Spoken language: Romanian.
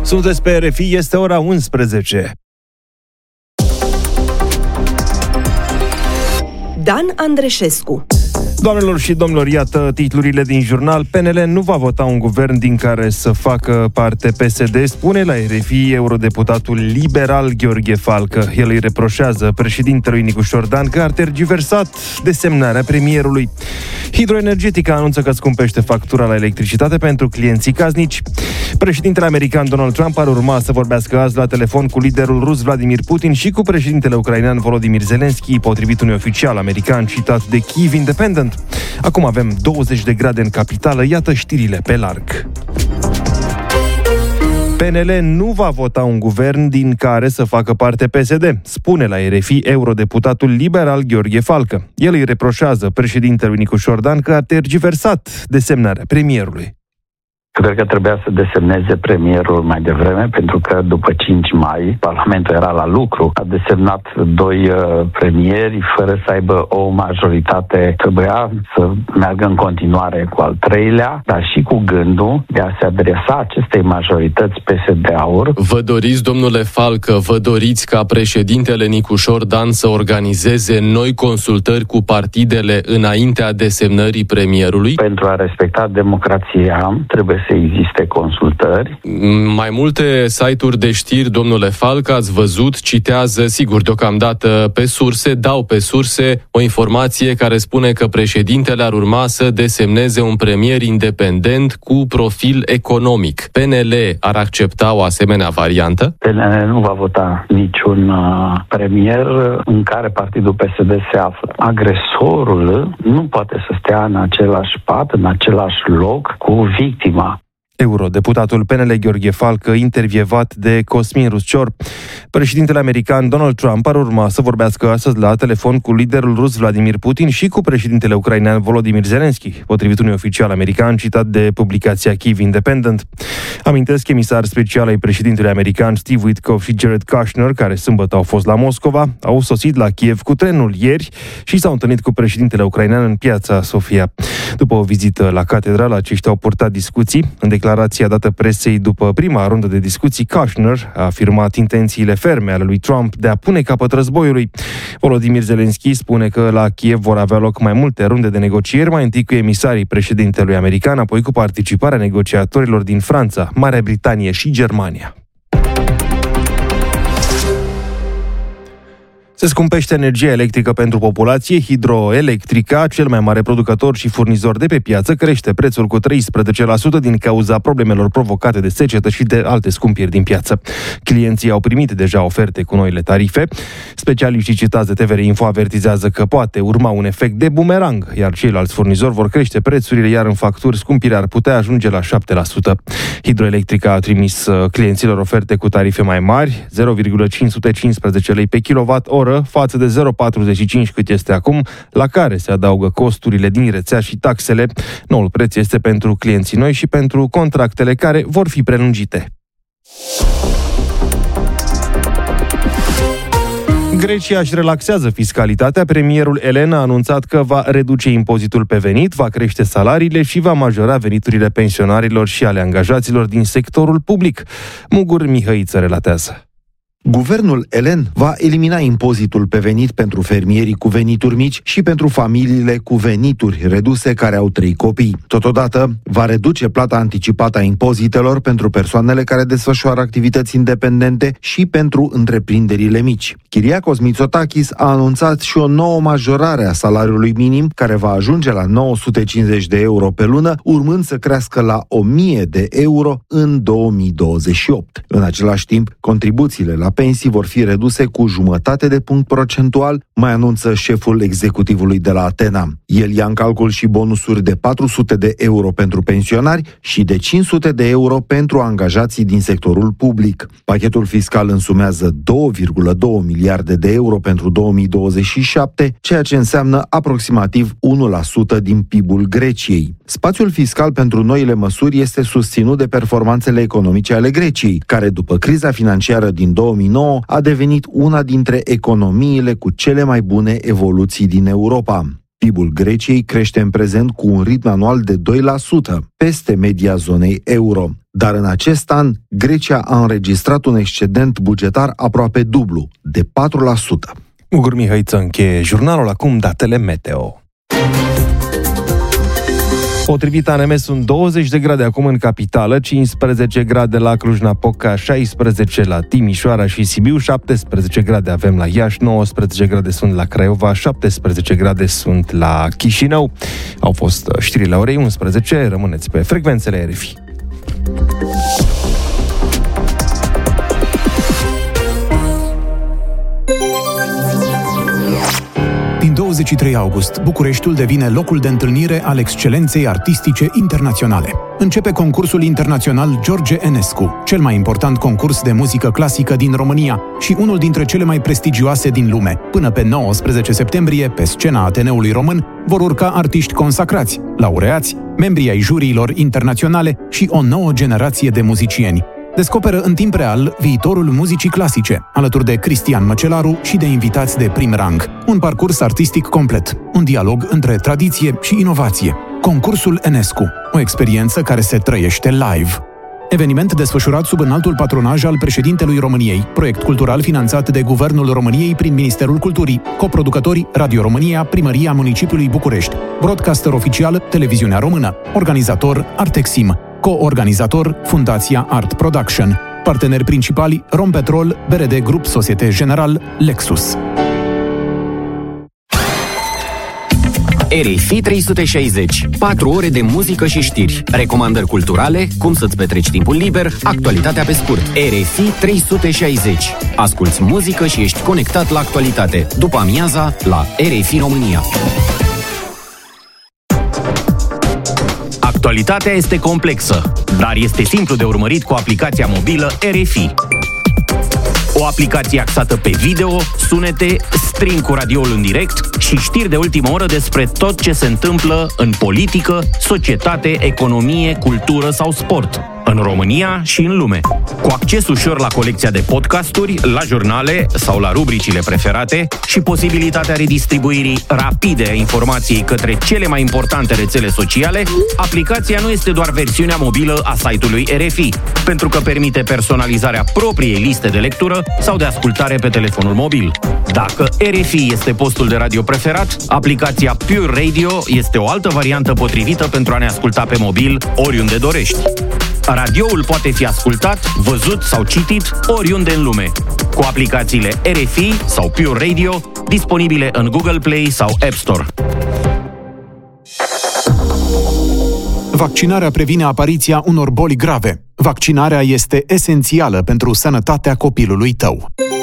Sunteți pe RFI, este ora 11. Dan Andreșescu. Doamnelor și domnilor, iată titlurile din jurnal. PNL nu va vota un guvern din care să facă parte PSD, spune la RFI eurodeputatul liberal Gheorghe Falcă. El îi reproșează președintelui Nicu Șordan că ar tergiversat desemnarea premierului. Hidroenergetica anunță că scumpește factura la electricitate pentru clienții casnici. Președintele american Donald Trump ar urma să vorbească azi la telefon cu liderul rus Vladimir Putin și cu președintele ucrainean Volodymyr Zelensky, potrivit unui oficial american citat de Kyiv Independent. Acum avem 20 de grade în capitală, iată știrile pe larg. PNL nu va vota un guvern din care să facă parte PSD, spune la RFI eurodeputatul liberal Gheorghe Falcă. El îi reproșează președintelui Nicu Șordan că a tergiversat desemnarea premierului. Cred că trebuia să desemneze premierul mai devreme, pentru că după 5 mai, Parlamentul era la lucru. A desemnat 2 premieri fără să aibă o majoritate. Trebuia să meargă în continuare cu al 3-lea, dar și cu gândul de a se adresa acestei majorități PSD-aur. Vă doriți, domnule Falcă, vă doriți ca președintele Nicu Șordan să organizeze noi consultări cu partidele înaintea desemnării premierului? Pentru a respecta democrația, trebuie să existe consultări. Mai multe site-uri de știri, domnule Falcă, ați văzut, citează, sigur, deocamdată pe surse, dau pe surse o informație care spune că președintele ar urma să desemneze un premier independent cu profil economic. PNL ar accepta o asemenea variantă? PNL nu va vota niciun premier în care partidul PSD se află. Agresorul nu poate să stea în același pat, în același loc cu victima. Eurodeputatul PNL Gheorghe Falcă, intervievat de Cosmin Ruscior. Președintele american Donald Trump ar urma să vorbească astăzi la telefon cu liderul rus Vladimir Putin și cu președintele ucrainean Volodymyr Zelensky, potrivit unui oficial american citat de publicația Kyiv Independent. Amintesc, emisari special ai președintelui american Steve Witkoff și Jared Kushner, care sâmbătă au fost la Moscova, au sosit la Kiev cu trenul ieri și s-au întâlnit cu președintele ucrainean în piața Sofia. După o vizită la catedrală, aceștia au purtat discuții. În declarația dată presei după prima rundă de discuții, Kushner a afirmat intențiile ferme ale lui Trump de a pune capăt războiului. Volodymyr Zelensky spune că la Kiev vor avea loc mai multe runde de negocieri, mai întâi cu emisarii președintelui american, apoi cu participarea negociatorilor din Franța, Marea Britanie și Germania. Se scumpește energia electrică pentru populație. Hidroelectrica, cel mai mare producător și furnizor de pe piață, crește prețul cu 13% din cauza problemelor provocate de secetă și de alte scumpiri din piață. Clienții au primit deja oferte cu noile tarife. Specialiștii citați de TVR Info avertizează că poate urma un efect de bumerang, iar ceilalți furnizori vor crește prețurile, iar în facturi scumpirea ar putea ajunge la 7%. Hidroelectrica a trimis clienților oferte cu tarife mai mari, 0,515 lei pe kWh față de 0,45 cât este acum, la care se adaugă costurile din rețea și taxele. Noul preț este pentru clienții noi și pentru contractele care vor fi prelungite. Grecia își relaxează fiscalitatea. Premierul Elen a anunțat că va reduce impozitul pe venit, va crește salariile și va majora veniturile pensionarilor și ale angajaților din sectorul public. Mugur Mihăiță relatează. Guvernul elen va elimina impozitul pe venit pentru fermierii cu venituri mici și pentru familiile cu venituri reduse care au 3 copii. Totodată, va reduce plata anticipată a impozitelor pentru persoanele care desfășoară activități independente și pentru întreprinderile mici. Kyriakos Mitsotakis a anunțat și o nouă majorare a salariului minim, care va ajunge la 950 de euro pe lună, urmând să crească la 1000 de euro în 2028. În același timp, contribuțiile la pensii vor fi reduse cu 0,5 de punct procentual, mai anunță șeful executivului de la Atena. El ia în calcul și bonusuri de 400 de euro pentru pensionari și de 500 de euro pentru angajații din sectorul public. Pachetul fiscal însumează 2,2 miliarde de euro pentru 2027, ceea ce înseamnă aproximativ 1% din PIB-ul Greciei. Spațiul fiscal pentru noile măsuri este susținut de performanțele economice ale Greciei, care după criza financiară din 2009 a devenit una dintre economiile cu cele mai bune evoluții din Europa. PIB-ul Greciei crește în prezent cu un ritm anual de 2%, peste media zonei euro. Dar în acest an, Grecia a înregistrat un excedent bugetar aproape dublu, de 4%. Ugur Mihăiță încheie jurnalul, acum datele meteo. Potrivit ANM sunt 20 de grade acum în capitală, 15 grade la Cluj-Napoca, 16 la Timișoara și Sibiu, 17 grade avem la Iași, 19 grade sunt la Craiova, 17 grade sunt la Chișinău. Au fost știrile orei 11, rămâneți pe frecvențele RFI. Din 23 august, Bucureștiul devine locul de întâlnire al excelenței artistice internaționale. Începe concursul internațional George Enescu, cel mai important concurs de muzică clasică din România și unul dintre cele mai prestigioase din lume. Până pe 19 septembrie, pe scena Ateneului Român, vor urca artiști consacrați, laureați, membrii ai juriilor internaționale și o nouă generație de muzicieni. Descoperă în timp real viitorul muzicii clasice, alături de Cristian Măcelaru și de invitați de prim rang. Un parcurs artistic complet, un dialog între tradiție și inovație. Concursul Enescu, o experiență care se trăiește live. Eveniment desfășurat sub înaltul patronaj al președintelui României, proiect cultural finanțat de Guvernul României prin Ministerul Culturii, coproducători Radio România, Primăria Municipiului București, broadcaster oficial Televiziunea Română, organizator Artexim, co-organizator Fundația Art Production, parteneri principali Rompetrol, BRD Grup Societe General, Lexus. RFI 360. 4 ore de muzică și știri. Recomandări culturale, cum să-ți petreci timpul liber, actualitatea pe scurt. RFI 360. Asculți muzică și ești conectat la actualitate. După amiaza, la RFI România. Actualitatea este complexă, dar este simplu de urmărit cu aplicația mobilă RFI. O aplicație axată pe video, sunete, stream cu radioul în direct și știri de ultimă oră despre tot ce se întâmplă în politică, societate, economie, cultură sau sport, în România și în lume. Cu acces ușor la colecția de podcasturi, la jurnale sau la rubricile preferate și posibilitatea redistribuirii rapide a informației către cele mai importante rețele sociale, aplicația nu este doar versiunea mobilă a site-ului RFI, pentru că permite personalizarea propriei liste de lectură sau de ascultare pe telefonul mobil. Dacă RFI este postul de radio preferat, aplicația Pure Radio este o altă variantă potrivită pentru a ne asculta pe mobil oriunde dorești. Radioul poate fi ascultat, văzut sau citit oriunde în lume, cu aplicațiile RFI sau Pure Radio, disponibile în Google Play sau App Store. Vaccinarea previne apariția unor boli grave. Vaccinarea este esențială pentru sănătatea copilului tău.